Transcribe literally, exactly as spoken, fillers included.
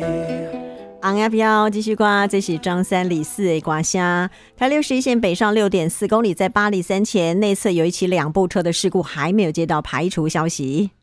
昂呀飘继续刮，这是张三李四的刮声。台六十一线北上六点四公里，在八里三前内侧有一起两部车的事故，还没有接到排除消息。